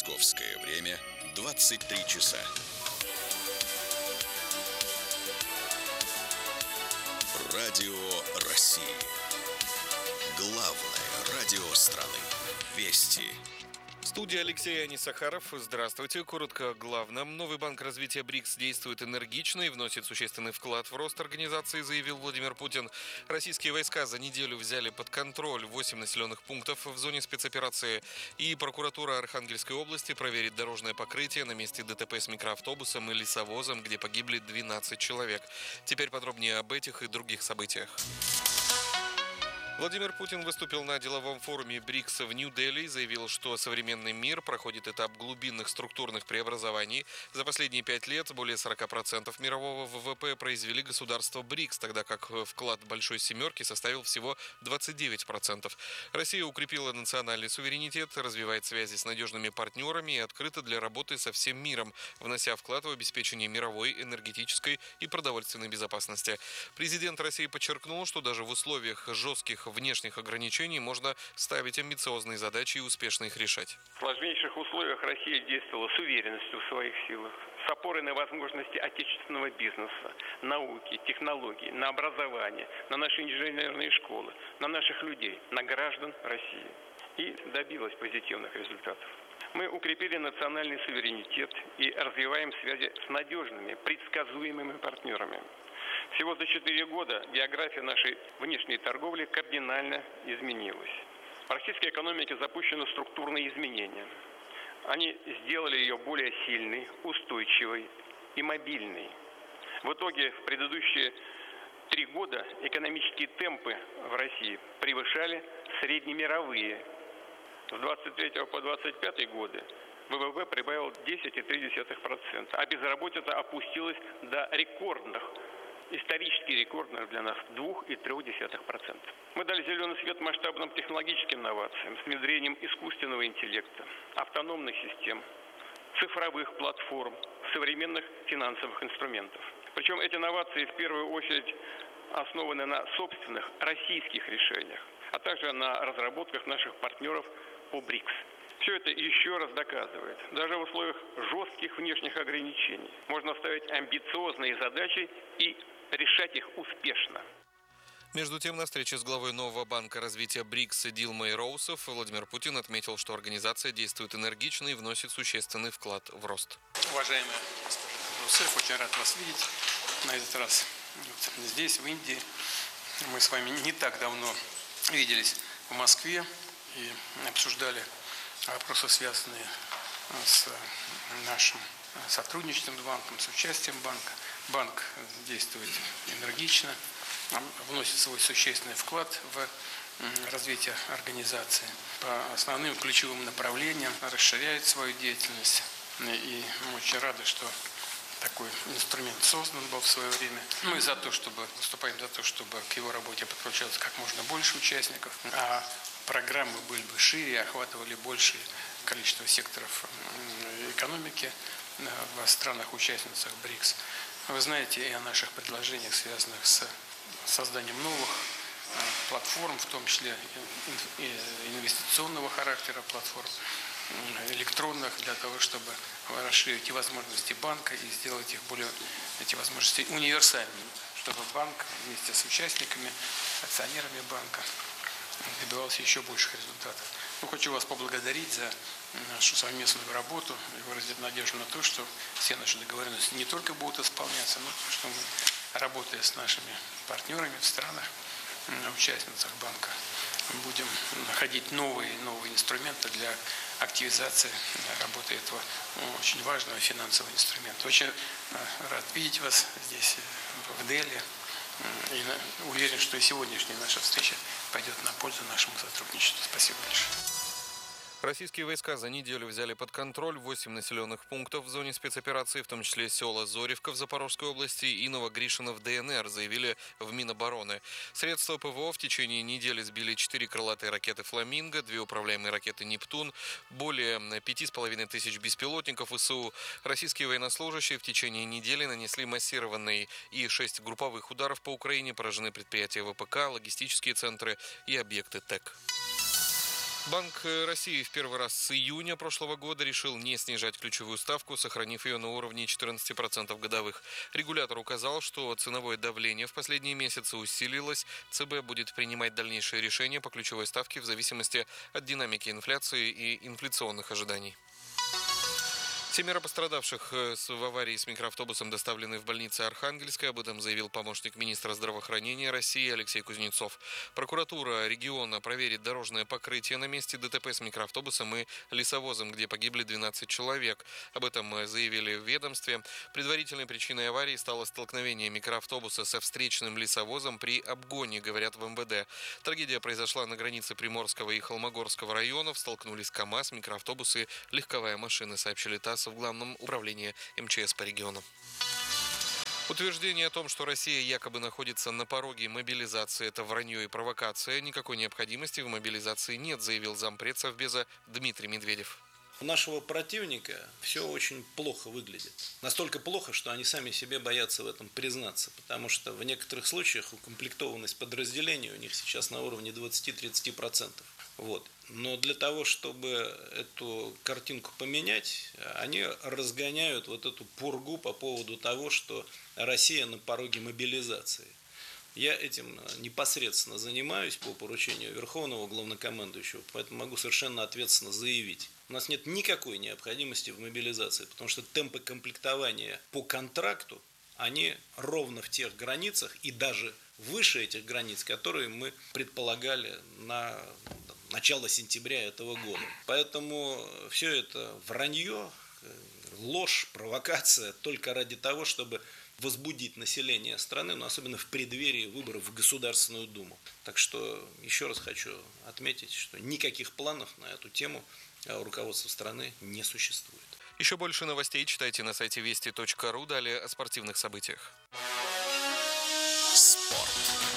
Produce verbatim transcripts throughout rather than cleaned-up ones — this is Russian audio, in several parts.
Московское время двадцать три часа. Радио России. Главное радио страны. Вести. Студия Алексей Анисахаров. Здравствуйте. Коротко о главном. Новый банк развития БРИКС действует энергично и вносит существенный вклад в рост организации, заявил Владимир Путин. Российские войска за неделю взяли под контроль восемь населенных пунктов в зоне спецоперации. И прокуратура Архангельской области проверит дорожное покрытие на месте ДТП с микроавтобусом и лесовозом, где погибли двенадцать человек. Теперь подробнее об этих и других событиях. Владимир Путин выступил на деловом форуме БРИКС в Нью-Дели и заявил, что современный мир проходит этап глубинных структурных преобразований. За последние пять лет более сорок процентов мирового ВВП произвели государства БРИКС, тогда как вклад Большой Семерки составил всего двадцать девять процентов. Россия укрепила национальный суверенитет, развивает связи с надежными партнерами и открыта для работы со всем миром, внося вклад в обеспечение мировой, энергетической и продовольственной безопасности. Президент России подчеркнул, что даже в условиях жестких внешних ограничений можно ставить амбициозные задачи и успешно их решать. В сложнейших условиях Россия действовала с уверенностью в своих силах, с опорой на возможности отечественного бизнеса, науки, технологий, на образование, на наши инженерные школы, на наших людей, на граждан России. И добилась позитивных результатов. Мы укрепили национальный суверенитет и развиваем связи с надежными, предсказуемыми партнерами. Всего за четыре года география нашей внешней торговли кардинально изменилась. В российской экономике запущены структурные изменения. Они сделали ее более сильной, устойчивой и мобильной. В итоге в предыдущие три года экономические темпы в России превышали среднемировые. С двадцать третьего по двадцать пятый годы ВВП прибавил десять целых три десятых процента, а безработица опустилась до рекордных, исторически рекордных для нас два целых три десятых процента. Мы дали зеленый свет масштабным технологическим инновациям с внедрением искусственного интеллекта, автономных систем, цифровых платформ, современных финансовых инструментов. Причем эти инновации в первую очередь основаны на собственных российских решениях, а также на разработках наших партнеров по БРИКС. Все это еще раз доказывает, даже в условиях жестких внешних ограничений можно ставить амбициозные задачи и решать их успешно. Между тем, на встрече с главой нового банка развития БРИКС Дилмой Роусов Владимир Путин отметил, что организация действует энергично и вносит существенный вклад в рост. Уважаемая госпожа Роусов, очень рад вас видеть на этот раз вот здесь, в Индии. Мы с вами не так давно виделись в Москве и обсуждали вопросы, связанные с нашим сотрудничеством с банком, с участием банка. Банк действует энергично, вносит свой существенный вклад в развитие организации. По основным ключевым направлениям расширяет свою деятельность. И мы очень рады, что такой инструмент создан был в свое время. Мы за то, чтобы, выступаем за то, чтобы к его работе подключалось как можно больше участников, а программы были бы шире, охватывали большее количество секторов экономики в странах-участницах БРИКС. Вы знаете и о наших предложениях, связанных с созданием новых платформ, в том числе и инвестиционного характера платформ, электронных, для того, чтобы расширить и возможности банка и сделать их более, эти возможности универсальными, чтобы банк вместе с участниками, акционерами банка добивался еще больших результатов. Ну, хочу вас поблагодарить за нашу совместную работу и выразить надежду на то, что все наши договоренности не только будут исполняться, но и что мы, работая с нашими партнерами в странах, участницах банка, будем находить новые и новые инструменты для активизации работы этого очень важного финансового инструмента. Очень рад видеть вас здесь, в Дели. И уверен, что и сегодняшняя наша встреча пойдет на пользу нашему сотрудничеству. Спасибо большое. Российские войска за неделю взяли под контроль восемь населенных пунктов в зоне спецоперации, в том числе села Зоревка в Запорожской области и Новогришино в ДНР, заявили в Минобороны. Средства ПВО в течение недели сбили четыре крылатые ракеты «Фламинго», две управляемые ракеты «Нептун», более пяти с половиной тысяч беспилотников ВСУ. Российские военнослужащие в течение недели нанесли массированные и шесть групповых ударов по Украине, поражены предприятия ВПК, логистические центры и объекты ТЭК. Банк России в первый раз с июня прошлого года решил не снижать ключевую ставку, сохранив ее на уровне четырнадцати процентов годовых. Регулятор указал, что ценовое давление в последние месяцы усилилось. ЦБ будет принимать дальнейшие решения по ключевой ставке в зависимости от динамики инфляции и инфляционных ожиданий. Семеро пострадавших в аварии с микроавтобусом доставлены в больницу Архангельская. Об этом заявил помощник министра здравоохранения России Алексей Кузнецов. Прокуратура региона проверит дорожное покрытие на месте ДТП с микроавтобусом и лесовозом, где погибли двенадцать человек. Об этом заявили в ведомстве. Предварительной причиной аварии стало столкновение микроавтобуса со встречным лесовозом при обгоне, говорят в МВД. Трагедия произошла на границе Приморского и Холмогорского районов. Столкнулись КАМАЗ, микроавтобус и легковая машина, сообщили ТАСС в Главном управлении МЧС по региону. Утверждение о том, что Россия якобы находится на пороге мобилизации, это вранье и провокация. Никакой необходимости в мобилизации нет, заявил зампред Совбеза Дмитрий Медведев. У нашего противника все очень плохо выглядит. Настолько плохо, что они сами себе боятся в этом признаться. Потому что в некоторых случаях укомплектованность подразделений у них сейчас на уровне двадцати-тридцати процентов. Вот. Но для того, чтобы эту картинку поменять, они разгоняют вот эту пургу по поводу того, что Россия на пороге мобилизации. Я этим непосредственно занимаюсь по поручению Верховного Главнокомандующего, поэтому могу совершенно ответственно заявить. У нас нет никакой необходимости в мобилизации, потому что темпы комплектования по контракту, они ровно в тех границах и даже выше этих границ, которые мы предполагали на начало сентября этого года. Поэтому все это вранье, ложь, провокация только ради того, чтобы возбудить население страны, но особенно в преддверии выборов в Государственную Думу. Так что еще раз хочу отметить, что никаких планов на эту тему у руководства страны не существует. Еще больше новостей читайте на сайте вести точка ру. Далее о спортивных событиях. Спорт.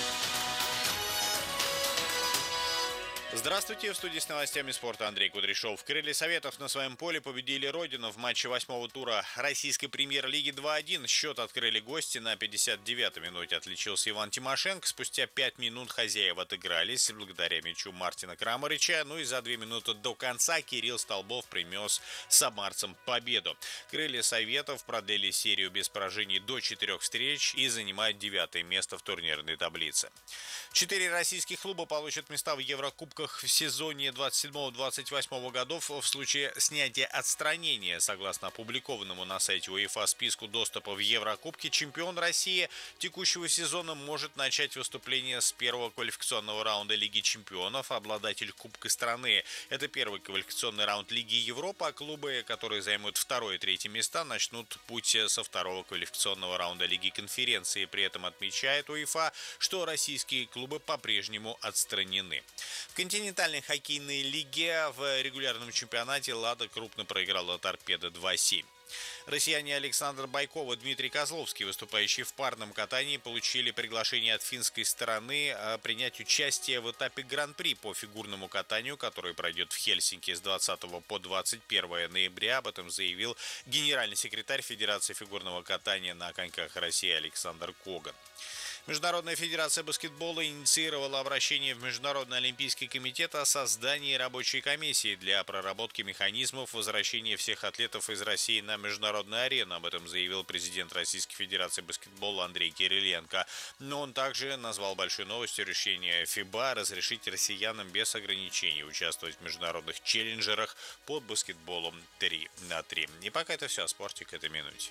Здравствуйте, в студии с новостями спорта Андрей Кудряшов. Крылья Советов на своем поле победили Родину в матче восьмого тура российской премьер-лиги два один. Счет открыли гости на пятьдесят девятой минуте. Отличился Иван Тимошенко. Спустя пять минут хозяева отыгрались благодаря мячу Мартина Крамарича. Ну и за две минуты до конца Кирилл Столбов принес самарцам победу. Крылья Советов продлили серию без поражений до четырех встреч и занимают девятое место в турнирной таблице. Четыре российских клуба получат места в Еврокубках в сезоне двадцать седьмого - двадцать восьмого годов в случае снятия отстранения. Согласно опубликованному на сайте УЕФА списку доступа в Еврокубки, чемпион России текущего сезона может начать выступление с первого квалификационного раунда Лиги чемпионов, обладатель Кубка страны. Это первый квалификационный раунд Лиги Европы, а клубы, которые займут второе и третье места, начнут путь со второго квалификационного раунда Лиги конференции. При этом отмечает УЕФА, что российские клубы по-прежнему отстранены. В континентальной хоккейной лиге в регулярном чемпионате «Лада» крупно проиграла «Торпедо» два семь. Россияне Александр Байков и Дмитрий Козловский, выступающие в парном катании, получили приглашение от финской стороны принять участие в этапе Гран-при по фигурному катанию, который пройдет в Хельсинки с двадцатого по двадцать первое ноября. Об этом заявил генеральный секретарь Федерации фигурного катания на коньках России Александр Коган. Международная федерация баскетбола инициировала обращение в Международный олимпийский комитет о создании рабочей комиссии для проработки механизмов возвращения всех атлетов из России на международную арену. Об этом заявил президент Российской федерации баскетбола Андрей Кириленко. Но он также назвал большой новостью решение ФИБА разрешить россиянам без ограничений участвовать в международных челленджерах по баскетболу три на три. И пока это все о спорте к этой минуте.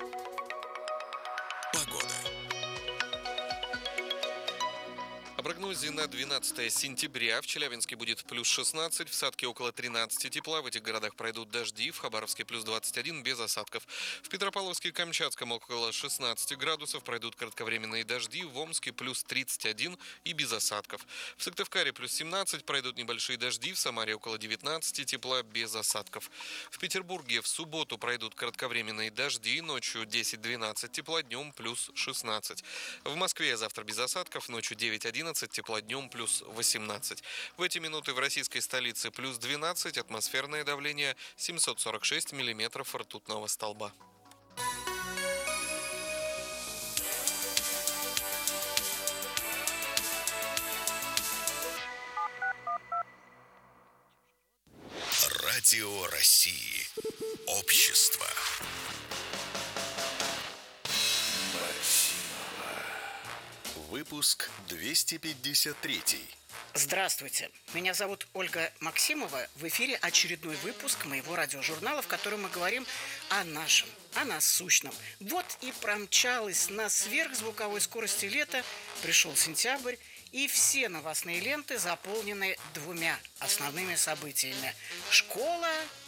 Погода. О прогнозе на двенадцатое сентября. В Челябинске будет плюс шестнадцать, в Сатке около тринадцати тепла. В этих городах пройдут дожди. В Хабаровске плюс двадцать один без осадков. В Петропавловске и Камчатском около шестнадцати градусов. Пройдут кратковременные дожди. В Омске плюс тридцать один и без осадков. В Сыктывкаре плюс семнадцать. Пройдут небольшие дожди. В Самаре около девятнадцати тепла без осадков. В Петербурге в субботу пройдут кратковременные дожди. Ночью десять-двенадцать тепла, днем плюс шестнадцать. В Москве завтра без осадков. Ночью девять-одиннадцать. Тепла, днем плюс восемнадцать. В эти минуты в российской столице плюс двенадцать, атмосферное давление семьсот сорок шесть миллиметров ртутного столба. Радио России. Общество. Выпуск двести пятьдесят три. Здравствуйте, меня зовут Ольга Максимова. В эфире очередной выпуск моего радиожурнала, в котором мы говорим о нашем, о насущном. Вот и промчалось на сверхзвуковой скорости лета, пришел сентябрь, и все новостные ленты заполнены двумя основными событиями – школа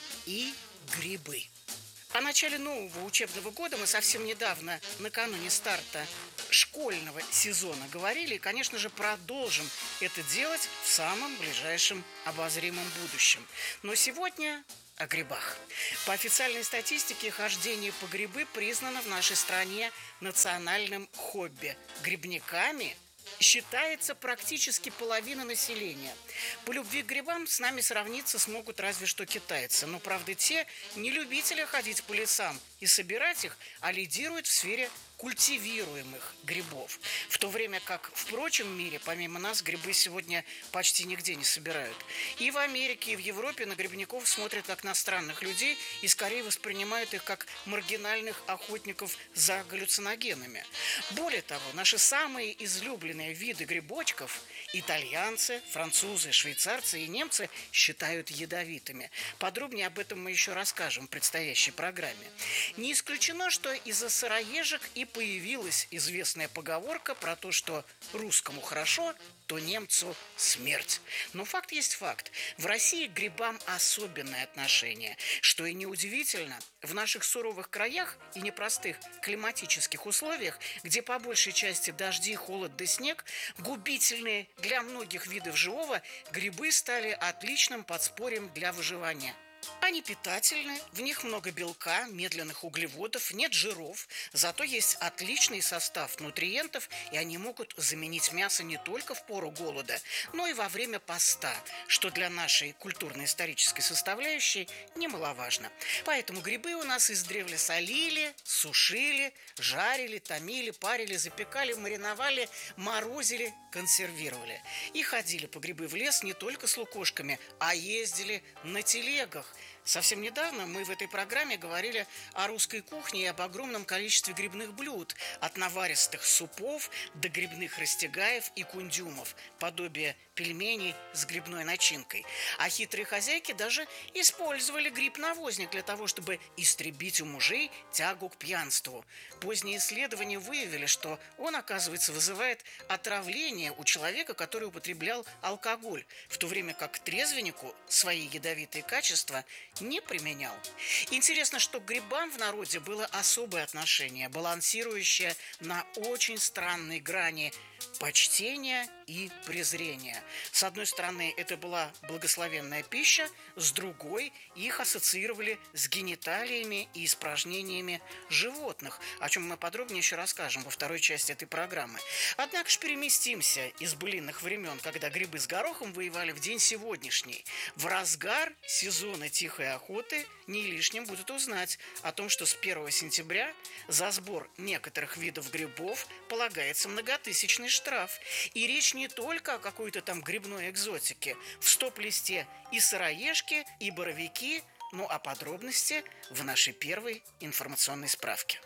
и грибы. О начале нового учебного года мы совсем недавно, накануне старта школьного сезона, говорили и, конечно же, продолжим это делать в самом ближайшем обозримом будущем. Но сегодня о грибах. По официальной статистике, хождение по грибы признано в нашей стране национальным хобби. Грибниками считается практически половина населения. По любви к грибам с нами сравниться смогут разве что китайцы. Но, правда, те не любители ходить по лесам и собирать их, а лидируют в сфере культивируемых грибов. В то время как в прочем мире, помимо нас, грибы сегодня почти нигде не собирают. И в Америке, и в Европе на грибников смотрят как на странных людей и скорее воспринимают их как маргинальных охотников за галлюциногенами. Более того, наши самые излюбленные виды грибочков итальянцы, французы, швейцарцы и немцы считают ядовитыми. Подробнее об этом мы еще расскажем в предстоящей программе. Не исключено, что из-за сыроежек и появилась известная поговорка про то, что русскому хорошо, то немцу смерть. Но факт есть факт. В России к грибам особенное отношение. Что и неудивительно, в наших суровых краях и непростых климатических условиях, где по большей части дожди, холод да снег, губительные для многих видов живого, грибы стали отличным подспорьем для выживания. Они питательны, в них много белка, медленных углеводов, нет жиров, зато есть отличный состав нутриентов, и они могут заменить мясо не только в пору голода, но и во время поста, что для нашей культурно-исторической составляющей немаловажно. Поэтому грибы у нас издревле солили, сушили, жарили, томили, парили, запекали, мариновали, морозили, консервировали. И ходили по грибы в лес не только с лукошками, а ездили на телегах. Совсем недавно мы в этой программе говорили о русской кухне и об огромном количестве грибных блюд, от наваристых супов до грибных растягаев и кундюмов, подобие пельменей с грибной начинкой. А хитрые хозяйки даже использовали гриб-навозник для того, чтобы истребить у мужей тягу к пьянству. Поздние исследования выявили, что он, оказывается, вызывает отравление у человека, который употреблял алкоголь, в то время как трезвеннику свои ядовитые качества не применял. Интересно, что к грибам в народе было особое отношение, балансирующее на очень странной грани почтения и презрения. С одной стороны, это была благословенная пища, с другой, их ассоциировали с гениталиями и испражнениями животных, о чем мы подробнее еще расскажем во второй части этой программы. Однако же переместимся из былинных времен, когда грибы с горохом воевали в день сегодняшний. В разгар сезона тихой охоты не лишним будет узнать о том, что с первого сентября за сбор некоторых видов грибов полагается многотысячный штраф. И речь не только о какой-то там грибной экзотике. В стоп-листе и сыроежки, и боровики, ну а подробности в нашей первой информационной справке.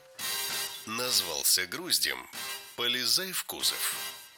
Назвался груздем. Полезай в кузов.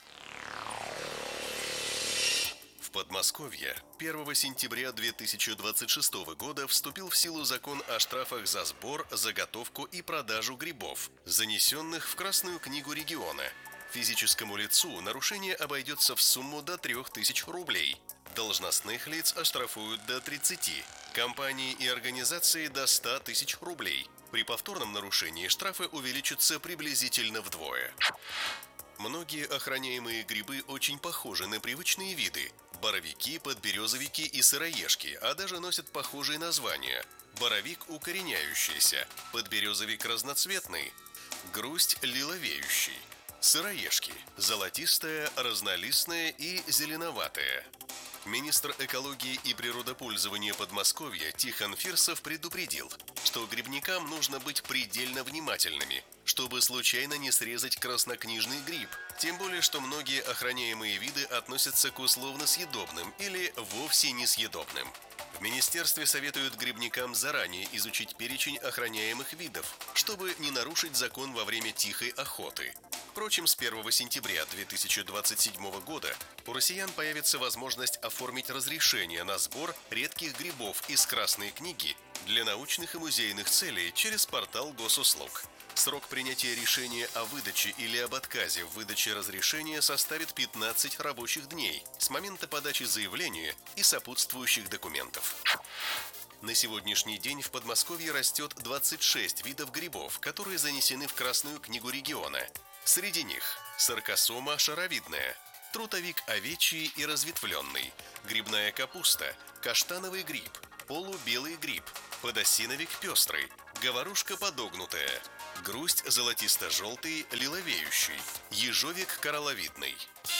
В Подмосковье первого сентября две тысячи двадцать шестого года вступил в силу закон о штрафах за сбор, заготовку и продажу грибов, занесенных в Красную книгу региона. Физическому лицу нарушение обойдется в сумму до трех тысяч рублей. Должностных лиц оштрафуют до тридцати. Компании и организации до ста тысяч рублей. При повторном нарушении штрафы увеличатся приблизительно вдвое. Многие охраняемые грибы очень похожи на привычные виды. Боровики, подберезовики и сыроежки, а даже носят похожие названия. Боровик укореняющийся, подберезовик разноцветный, грусть лиловеющий. Сыроежки – золотистая, разнолистная и зеленоватая. Министр экологии и природопользования Подмосковья Тихон Фирсов предупредил, что грибникам нужно быть предельно внимательными, чтобы случайно не срезать краснокнижный гриб, тем более, что многие охраняемые виды относятся к условно съедобным или вовсе несъедобным. В В министерстве советуют грибникам заранее изучить перечень охраняемых видов, чтобы не нарушить закон во время тихой охоты. Впрочем, с первого сентября две тысячи двадцать седьмого года у россиян появится возможность оформить разрешение на сбор редких грибов из Красной книги для научных и музейных целей через портал госуслуг. Срок принятия решения о выдаче или об отказе в выдаче разрешения составит пятнадцать рабочих дней с момента подачи заявления и сопутствующих документов. На сегодняшний день в Подмосковье растет двадцать шесть видов грибов, которые занесены в Красную книгу региона. Среди них саркосома шаровидная, трутовик овечий и разветвленный, грибная капуста, каштановый гриб, полубелый гриб, подосиновик пестрый, говорушка подогнутая, грусть золотисто-желтый, лиловеющий, ежовик коралловидный.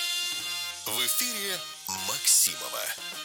В эфире Максимова.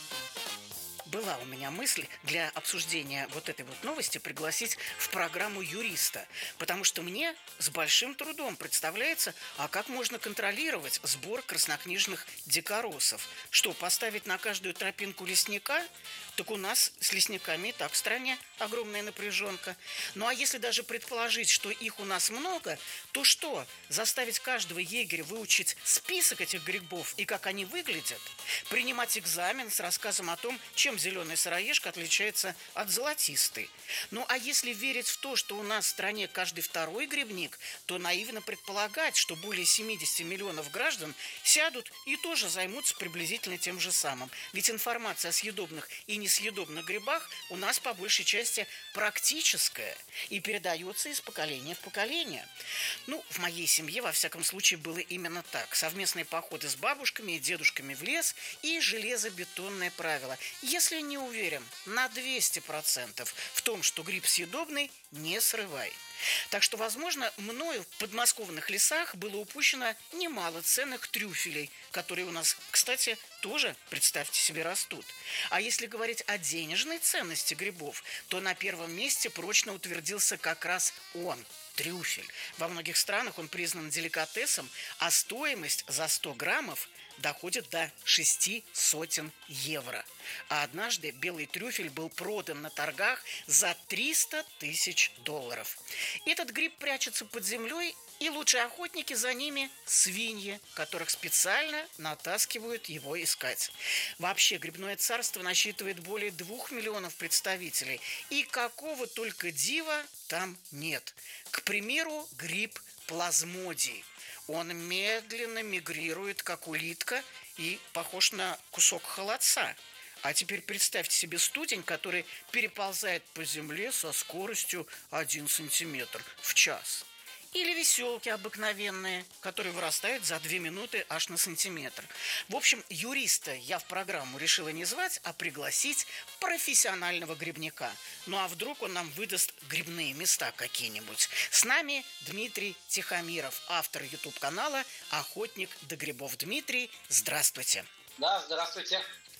Была у меня мысль для обсуждения вот этой вот новости пригласить в программу юриста, потому что мне с большим трудом представляется, а как можно контролировать сбор краснокнижных дикоросов. Что, поставить на каждую тропинку лесника? Так у нас с лесниками и так в стране огромная напряженка. Ну а если даже предположить, что их у нас много, то что, заставить каждого егеря выучить список этих грибов и как они выглядят? Принимать экзамен с рассказом о том, чем зеленая сыроежка отличается от золотистой? Ну а если верить в то, что у нас в стране каждый второй грибник, то наивно предполагать, что более семьдесят миллионов граждан сядут и тоже займутся приблизительно тем же самым. Ведь информация о съедобных и несъедобных грибах у нас по большей части практическая и передается из поколения в поколение. Ну, в моей семье, во всяком случае, было именно так. Совместные походы с бабушками и дедушками в лес и железобетонное правило. Если не уверен на двести процентов в том, что гриб съедобный, не срывай. Так что, возможно, мною в подмосковных лесах было упущено немало ценных трюфелей, которые у нас, кстати, тоже, представьте себе, растут. А если говорить о денежной ценности грибов, то на первом месте прочно утвердился как раз он – трюфель. Во многих странах он признан деликатесом, а стоимость за сто граммов доходит до шести сотен евро. А однажды белый трюфель был продан на торгах за триста тысяч долларов. Этот гриб прячется под землей, и лучшие охотники за ними – свиньи, которых специально натаскивают его искать. Вообще, грибное царство насчитывает более двух миллионов представителей, и какого только дива там нет. К примеру, гриб плазмодий. Он медленно мигрирует, как улитка, и похож на кусок холодца. А теперь представьте себе студень, который переползает по земле со скоростью один сантиметр в час. Или веселки обыкновенные, которые вырастают за две минуты аж на сантиметр. В общем, юриста я в программу решила не звать, а пригласить профессионального грибника. Ну а вдруг он нам выдаст грибные места какие-нибудь. С нами Дмитрий Тихомиров, автор ютуб-канала «Охотник до грибов». Дмитрий, здравствуйте. Да, здравствуйте.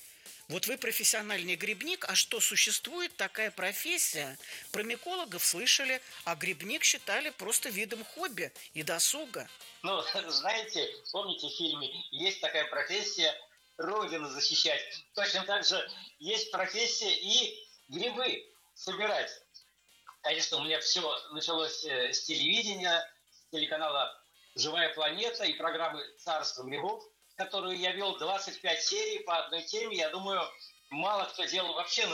Вот вы профессиональный грибник, а что, существует такая профессия? Про микологов слышали, а грибник считали просто видом хобби и досуга. Ну, знаете, помните в фильме есть такая профессия родину защищать. Точно так же есть профессия и грибы собирать. Конечно, у меня все началось с телевидения, с телеканала «Живая планета» и программы «Царство грибов», которую я вел двадцать пять серий по одной теме. Я думаю, мало кто делал вообще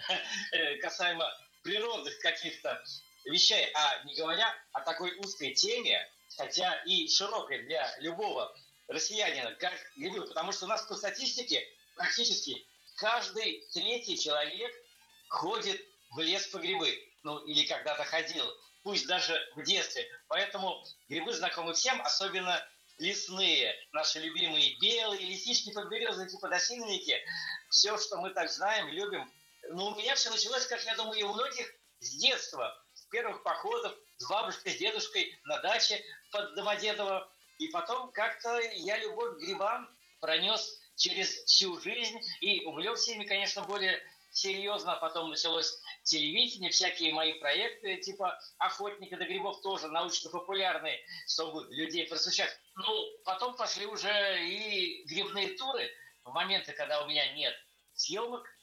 касаемо природных каких-то вещей, а не говоря о такой узкой теме, хотя и широкой для любого россиянина, как грибы. Потому что у нас по статистике практически каждый третий человек ходит в лес по грибы. Ну, или когда-то ходил, пусть даже в детстве. Поэтому грибы знакомы всем, особенно лесные, наши любимые белые, лисички, подберезовики, подосиновики, все, что мы так знаем, любим. Но у меня все началось, как я думаю, и у многих с детства, с первых походов с бабушкой, с дедушкой на даче под Домодедово. И потом как-то я любовь к грибам пронес через всю жизнь и увлекся ими, конечно, более серьезно. Потом началось телевидение, всякие мои проекты, типа «Охотника до грибов», тоже научно-популярные, чтобы людей просвещать. Ну, потом пошли уже и грибные туры в моменты, когда у меня нет съемок,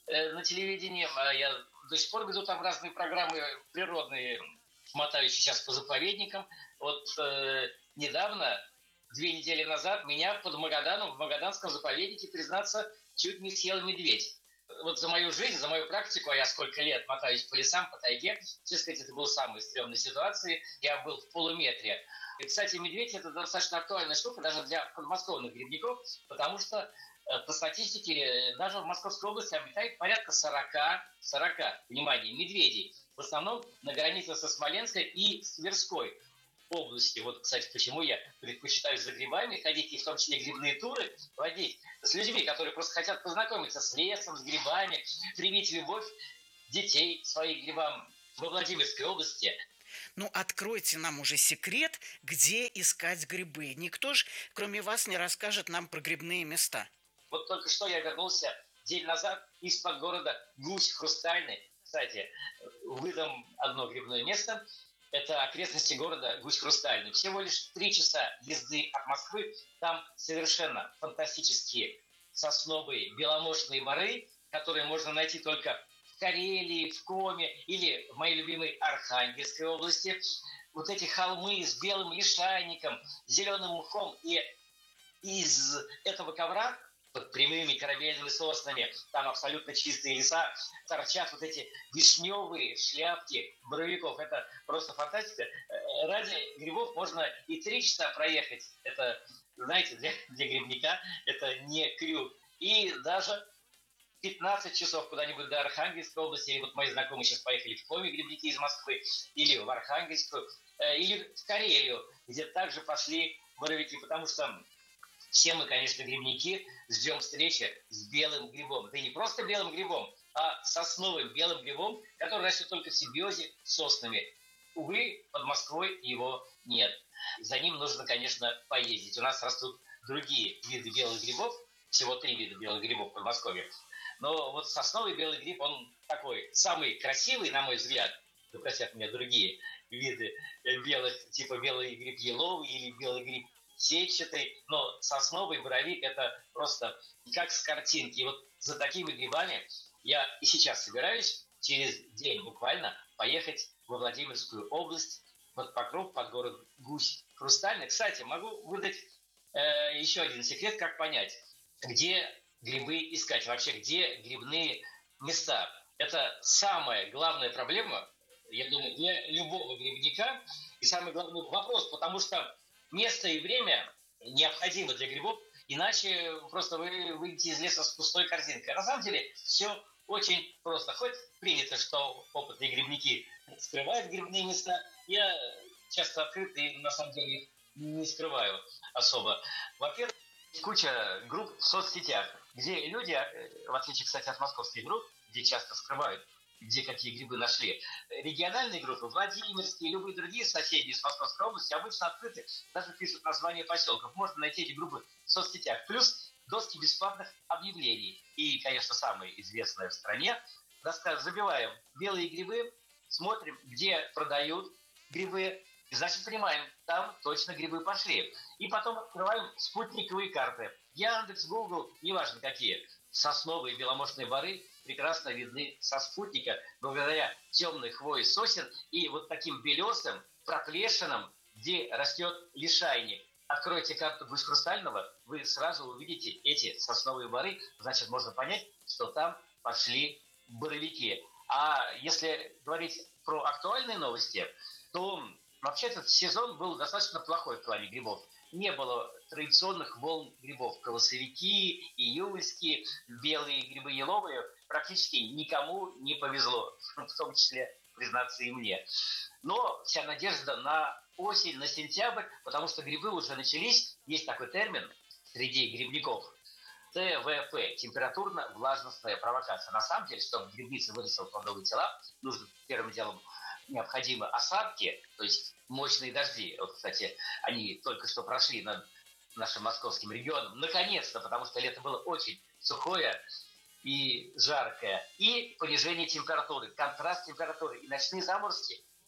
э, на телевидении. А я до сих пор веду там разные программы природные, мотаюсь сейчас по заповедникам. Вот э, недавно, две недели назад, меня под Магаданом, в Магаданском заповеднике, признаться, чуть не съел медведь. Вот за мою жизнь, за мою практику, а я сколько лет мотаюсь по лесам, по тайге, честно сказать, это была самая стрёмная ситуация. Я был в полуметре. И, кстати, медведь – это достаточно актуальная штука даже для подмосковных грибников, потому что по статистике даже в Московской области обитает порядка сорок, сорок, внимание, медведей. В основном на границе со Смоленской и с Тверской области. Вот, кстати, почему я предпочитаю за грибами ходить, и в том числе грибные туры водить с людьми, которые просто хотят познакомиться с лесом, с грибами, привить любовь детей к своим грибам во Владимирской области. Ну, откройте нам уже секрет, где искать грибы. Никто же, кроме вас, не расскажет нам про грибные места. Вот только что я вернулся день назад из-под города Гусь Хрустальный. Кстати, выдам одно грибное место. Это окрестности города Гусь Хрустальный. Всего лишь три часа езды от Москвы. Там совершенно фантастические сосновые беломошные бары, которые можно найти только в Карелии, в Коме или в моей любимой Архангельской области. Вот эти холмы с белым лишайником, зеленым мхом, и из этого ковра под прямыми корабельными соснами, там абсолютно чистые леса, торчат вот эти вишневые шляпки боровиков. Это просто фантастика. Ради грибов можно и три часа проехать. Это, знаете, для, для грибника это не крюк. И даже пятнадцать часов куда-нибудь до Архангельской области. Или вот мои знакомые сейчас поехали в Коми, грибники из Москвы, или в Архангельскую, или в Карелию, где также пошли боровики, потому что все мы, конечно, грибники, ждем встречи с белым грибом. Да и не просто белым грибом, а сосновым белым грибом, который растет только в симбиозе с соснами. Увы, под Москвой его нет. За ним нужно, конечно, поездить. У нас растут другие виды белых грибов, всего три вида белых грибов в Подмосковье. Но вот сосновый белый гриб, он такой самый красивый, на мой взгляд, да простят меня другие виды белых, типа белый гриб еловый или белый гриб сетчатый, но сосновый боровик – это просто как с картинки. И вот за такими грибами я и сейчас собираюсь через день буквально поехать во Владимирскую область, под Покров, под город Гусь Хрустальный. Кстати, могу выдать э, еще один секрет, как понять, где грибы искать, вообще где грибные места. Это самая главная проблема, я думаю, для любого грибника, и самый главный вопрос, потому что место и время необходимо для грибов, иначе просто вы выйдете из леса с пустой корзинкой. А на самом деле все очень просто. Хоть принято, что опытные грибники скрывают грибные места, я часто открыт и на самом деле их не скрываю особо. Во-первых, куча групп в соцсетях, где люди, в отличие, кстати, от московских групп, где часто скрывают, где какие грибы нашли. Региональные группы, Владимирские, любые другие соседи с Московской области обычно открыты, даже пишут названия поселков. Можно найти эти группы в соцсетях. Плюс доски бесплатных объявлений. И, конечно, самое известное в стране. Доска забиваем белые грибы, смотрим, где продают грибы, и, значит, понимаем, там точно грибы пошли. И потом открываем спутниковые карты. Яндекс, Google, неважно какие. Сосновые беломошные бары прекрасно видны со спутника, благодаря темной хвое сосен и вот таким белесым, проплешинам, где растет лишайник. Откройте карту Гусь Хрустального, вы сразу увидите эти сосновые бары, значит, можно понять, что там пошли боровики. А если говорить про актуальные новости, то вообще этот сезон был достаточно плохой в плане грибов. Не было традиционных волн грибов. Колосовики, июльские, белые грибы еловые. Практически никому не повезло, в том числе, признаться, и мне. Но вся надежда на осень, на сентябрь, потому что грибы уже начались. Есть такой термин среди грибников. тэ вэ пэ – температурно-влажностная провокация. На самом деле, чтобы грибница вырастила плодовые тела, нужно первым делом необходимы осадки, то есть мощные дожди. Вот, кстати, они только что прошли над нашим московским регионом. Наконец-то, потому что лето было очень сухое и жаркое. И понижение температуры, контраст температуры и ночные заморозки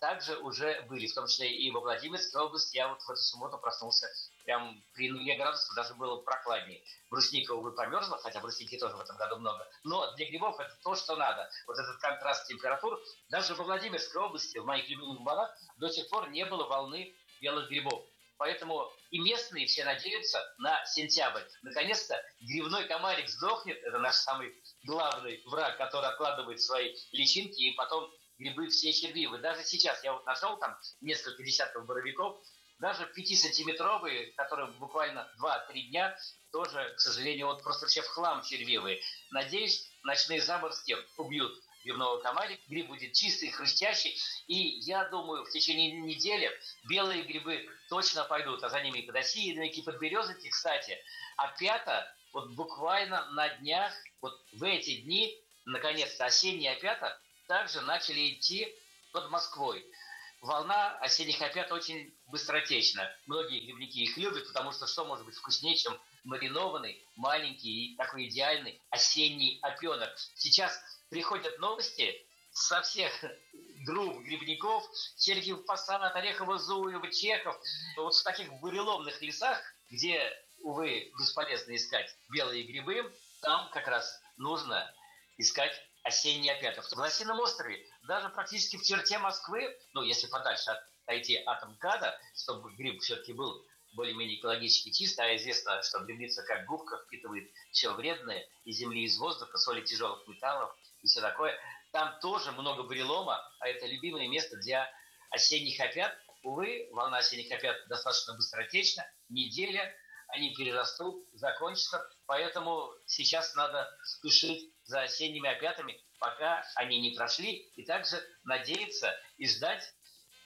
также уже были, в том числе и во Владимирской области. Я вот в эту субботу проснулся прям при нуле градусов, даже было прохладнее. Брусника, увы, померзла, хотя брусники тоже в этом году много. Но для грибов это то, что надо. Вот этот контраст температур. Даже во Владимирской области, в моих любимых барах, до сих пор не было волны белых грибов. Поэтому и местные все надеются на сентябрь. Наконец-то грибной комарик сдохнет. Это наш самый главный враг, который откладывает свои личинки, и потом грибы все червивые. Даже сейчас я вот нашел там несколько десятков боровиков, даже пятисантиметровые, которые буквально два-три дня, тоже, к сожалению, вот просто все в хлам червивые. Надеюсь, ночные заморозки убьют грибного комарика, гриб будет чистый, хрустящий, и я думаю, в течение недели белые грибы точно пойдут, а за ними и подосиновики, и подберезовики, кстати. Опята, вот буквально на днях, вот в эти дни, наконец-то осенние опята также начали идти под Москвой. Волна осенних опят очень быстротечна. Многие грибники их любят, потому что что может быть вкуснее, чем маринованный, маленький и такой идеальный осенний опенок. Сейчас приходят новости со всех групп грибников: Сергиев Посад, Орехово, Зуево, Чехов. Вот в таких буреломных лесах, где, увы, бесполезно искать белые грибы, там как раз нужно искать осенние опята. В Лосином острове, даже практически в черте Москвы, ну, если подальше отойти от МКАДа, чтобы гриб все-таки был более-менее экологически чист, а известно, что грибница как губка впитывает все вредное из земли, из воздуха, соли тяжелых металлов и все такое. Там тоже много бурелома, а это любимое место для осенних опят. Увы, волна осенних опят достаточно быстротечна, неделя, они перерастут, закончатся, поэтому сейчас надо спешить за осенними опятами, пока они не прошли, и также надеяться и ждать,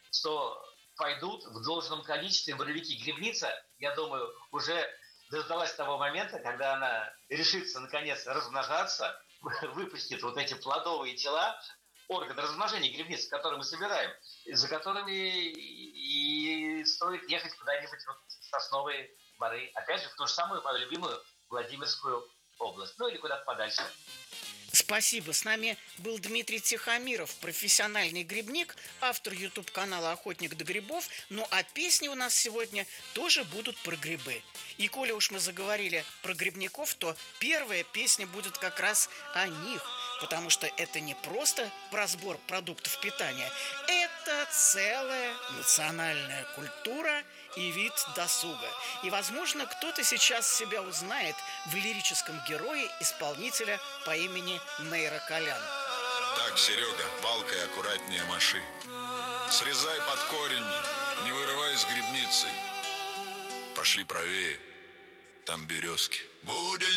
что пойдут в должном количестве боровики. Грибница, я думаю, уже дождалась того момента, когда она решится наконец размножаться, выпустит вот эти плодовые тела, органы размножения грибниц, которые мы собираем, за которыми и стоит ехать куда-нибудь вот в сосновые боры, опять же, в ту же самую мою любимую Владимирскую область, ну или куда-то подальше. Спасибо. С нами был Дмитрий Тихомиров, профессиональный грибник, автор ютуб-канала «Охотник до грибов». Ну а песни у нас сегодня тоже будут про грибы. И коли уж мы заговорили про грибников, то первая песня будет как раз о них, потому что это не просто про сбор продуктов питания, это целая национальная культура и вид досуга. И, возможно, кто-то сейчас себя узнает в лирическом герое исполнителя по имени Нейра Колян. Так, Серега, палкой аккуратнее маши. Срезай под корень, не вырывай с грибницей. Пошли правее, там березки. Будем